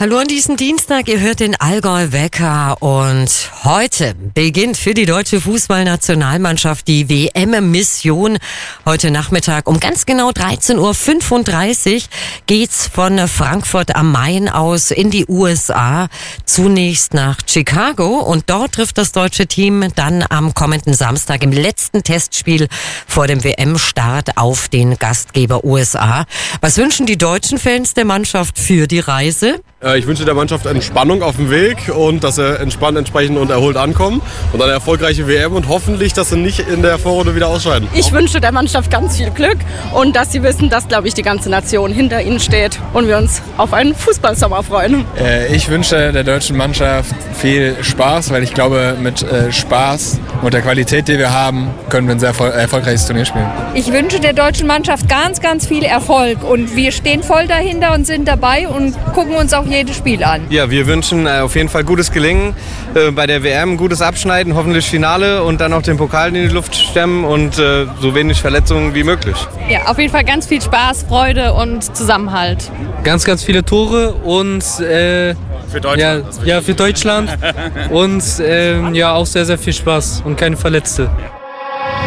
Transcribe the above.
Hallo an diesem Dienstag, ihr hört den Allgäu Wecker und heute beginnt für die deutsche Fußballnationalmannschaft die WM-Mission. Heute Nachmittag um ganz genau 13:35 Uhr geht's von Frankfurt am Main aus in die USA, zunächst nach Chicago und dort trifft das deutsche Team dann am kommenden Samstag im letzten Testspiel vor dem WM-Start auf den Gastgeber USA. Was wünschen die deutschen Fans der Mannschaft für die Reise? Ich wünsche der Mannschaft Entspannung auf dem Weg und dass sie entspannt, entsprechend und erholt ankommen und eine erfolgreiche WM und hoffentlich, dass sie nicht in der Vorrunde wieder ausscheiden. Ich wünsche der Mannschaft ganz viel Glück und dass sie wissen, dass, glaube ich, die ganze Nation hinter ihnen steht und wir uns auf einen Fußballsommer freuen. Ich wünsche der deutschen Mannschaft viel Spaß, weil ich glaube, mit Spaß und der Qualität, die wir haben, können wir ein sehr erfolgreiches Turnier spielen. Ich wünsche der deutschen Mannschaft ganz, ganz viel Erfolg und wir stehen voll dahinter und sind dabei und gucken uns auch jedes Spiel an. Ja, wir wünschen auf jeden Fall gutes Gelingen bei der WM, gutes Abschneiden, hoffentlich Finale und dann auch den Pokal in die Luft stemmen und so wenig Verletzungen wie möglich. Ja, auf jeden Fall ganz viel Spaß, Freude und Zusammenhalt. Ganz, ganz viele Tore und für Deutschland. Ja, für Deutschland und auch sehr, sehr viel Spaß und keine Verletzte.